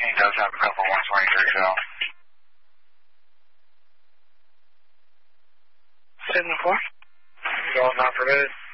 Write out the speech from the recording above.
He does have a couple 123 south. 7-4. Going not permitted.